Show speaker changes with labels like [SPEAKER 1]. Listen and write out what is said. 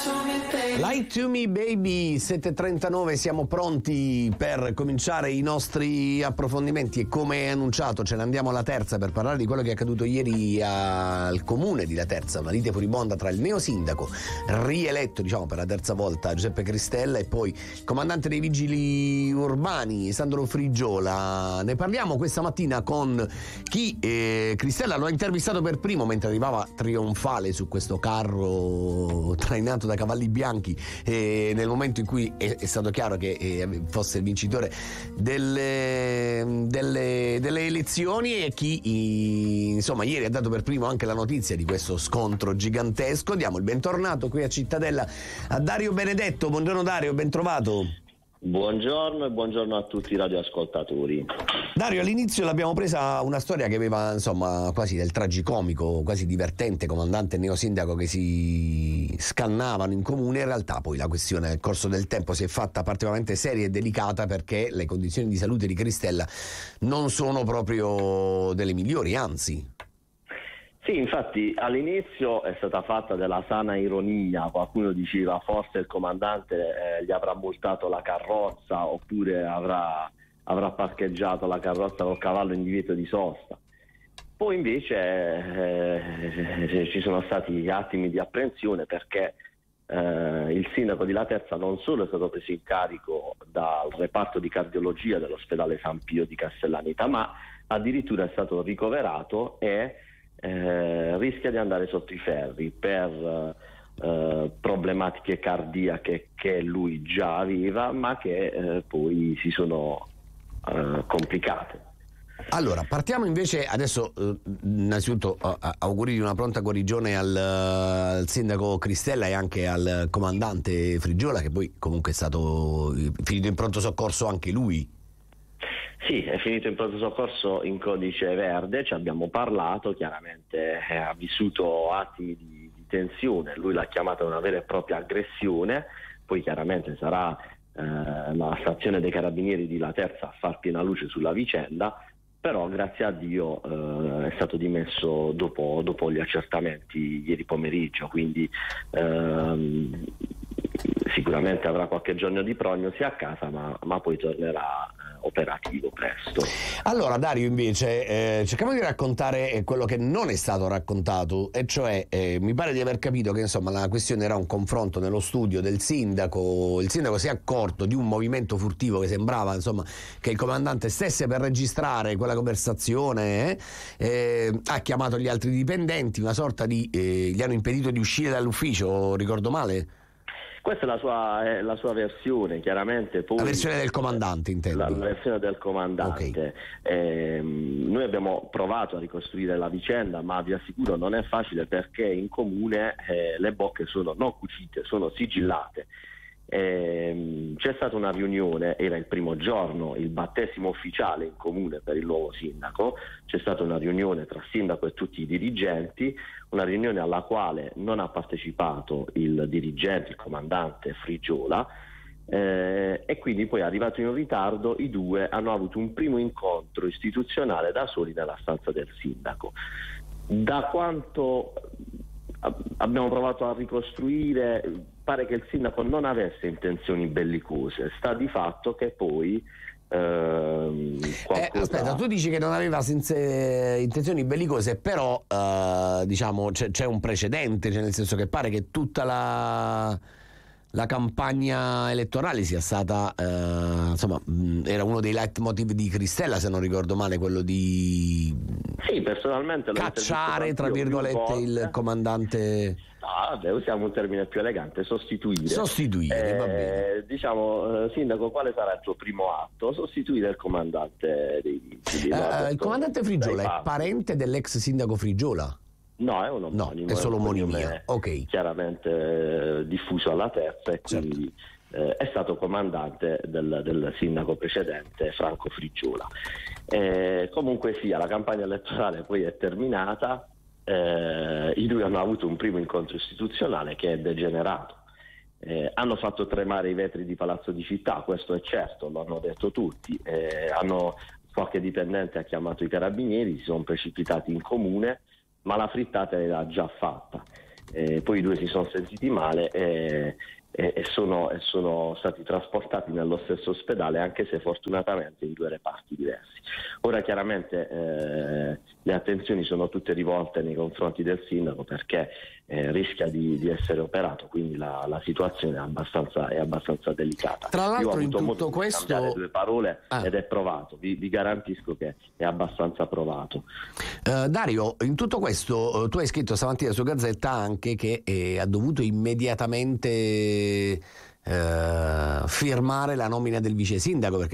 [SPEAKER 1] Lie to me baby, 7:39, siamo pronti per cominciare i nostri approfondimenti e come annunciato ce ne andiamo alla Terza per parlare di quello che è accaduto ieri al comune di Laterza, una lite furibonda tra il neosindaco rieletto per la terza volta Giuseppe Cristella e poi il comandante dei vigili urbani Sandro Frigiola. Ne parliamo questa mattina con chi Cristella lo ha intervistato per primo mentre arrivava trionfale su questo carro trainato da cavalli bianchi nel momento in cui è stato chiaro che fosse il vincitore delle elezioni, e chi ieri ha dato per primo anche la notizia di questo scontro gigantesco. Diamo il bentornato qui a Cittadella a Dario Benedetto. Buongiorno Dario, ben trovato.
[SPEAKER 2] Buongiorno e buongiorno a tutti i radioascoltatori.
[SPEAKER 1] Dario, all'inizio l'abbiamo presa una storia che aveva quasi del tragicomico, quasi divertente, comandante e neosindaco che si scannavano in comune. In realtà poi la questione nel corso del tempo si è fatta particolarmente seria e delicata, perché le condizioni di salute di Cristella non sono proprio delle migliori, anzi.
[SPEAKER 2] Sì, infatti all'inizio è stata fatta della sana ironia, qualcuno diceva forse il comandante gli avrà multato la carrozza oppure avrà parcheggiato la carrozza col cavallo in divieto di sosta. Poi invece ci sono stati attimi di apprensione, perché il sindaco di Laterza non solo è stato preso in carico dal reparto di cardiologia dell'ospedale San Pio di Castellaneta, ma addirittura è stato ricoverato e rischia di andare sotto i ferri per problematiche cardiache che lui già aveva, ma che poi si sono complicate.
[SPEAKER 1] Allora, partiamo invece adesso, innanzitutto auguri di una pronta guarigione al sindaco Cristella e anche al comandante Frigiola, che poi comunque è stato finito in pronto soccorso anche lui.
[SPEAKER 2] Sì, è finito in pronto soccorso in codice verde, ci abbiamo parlato, chiaramente ha vissuto attimi di tensione, lui l'ha chiamata una vera e propria aggressione, poi chiaramente sarà la stazione dei carabinieri di Laterza a far piena luce sulla vicenda, però grazie a Dio è stato dimesso dopo gli accertamenti ieri pomeriggio, quindi sicuramente avrà qualche giorno di prognosi a casa, ma poi tornerà operativo presto.
[SPEAKER 1] Allora Dario, invece cerchiamo di raccontare quello che non è stato raccontato, e cioè mi pare di aver capito che la questione era un confronto nello studio del sindaco. Il sindaco si è accorto di un movimento furtivo che sembrava che il comandante stesse per registrare quella conversazione, ha chiamato gli altri dipendenti, una sorta di gli hanno impedito di uscire dall'ufficio, ricordo male?
[SPEAKER 2] Questa è la sua versione, chiaramente. Poi,
[SPEAKER 1] la versione del comandante, intendo.
[SPEAKER 2] La versione del comandante. Okay. Noi abbiamo provato a ricostruire la vicenda, ma vi assicuro non è facile, perché in comune le bocche sono non cucite, sono sigillate. C'è stata una riunione, era il primo giorno, il battesimo ufficiale in comune per il nuovo sindaco. C'è stata una riunione tra sindaco e tutti i dirigenti, una riunione alla quale non ha partecipato il dirigente, il comandante Frigiola, e quindi poi, arrivato in ritardo, i due hanno avuto un primo incontro istituzionale da soli nella stanza del sindaco. Da quanto abbiamo provato a ricostruire, pare che il sindaco non avesse intenzioni bellicose, sta di fatto che poi
[SPEAKER 1] aspetta, tu dici che non aveva intenzioni bellicose, però c'è un precedente, nel senso che pare che tutta la campagna elettorale sia stata era uno dei leitmotiv di Cristella, se non ricordo male, quello di
[SPEAKER 2] personalmente
[SPEAKER 1] cacciare tra virgolette il comandante.
[SPEAKER 2] Usiamo un termine più elegante: sostituire,
[SPEAKER 1] va bene.
[SPEAKER 2] Sindaco, quale sarà il tuo primo atto? Sostituire il comandante dei vigili.
[SPEAKER 1] Il comandante Frigiola è parente dell'ex sindaco Frigiola?
[SPEAKER 2] No, è un omonimo.
[SPEAKER 1] No, è solo omonimia. Ok.
[SPEAKER 2] Chiaramente diffuso alla Terza, e quindi è stato comandante del sindaco precedente, Franco Frigiola. Comunque sia, la campagna elettorale poi è terminata. I due hanno avuto un primo incontro istituzionale che è degenerato. Hanno fatto tremare i vetri di Palazzo di Città, questo è certo, lo hanno detto tutti. Qualche dipendente ha chiamato i carabinieri, si sono precipitati in comune, ma la frittata era già fatta. poi i due si sono sentiti male e sono stati trasportati nello stesso ospedale, anche se fortunatamente in due reparti diversi. Ora chiaramente le attenzioni sono tutte rivolte nei confronti del sindaco, perché rischia di essere operato, quindi la situazione è abbastanza delicata.
[SPEAKER 1] Tra l'altro,
[SPEAKER 2] io ho avuto
[SPEAKER 1] in tutto
[SPEAKER 2] modo
[SPEAKER 1] questo
[SPEAKER 2] di scambiare due parole ed è provato, vi garantisco che è abbastanza provato.
[SPEAKER 1] Dario, in tutto questo tu hai scritto stamattina su Gazzetta anche che ha dovuto immediatamente firmare la nomina del vice sindaco, perché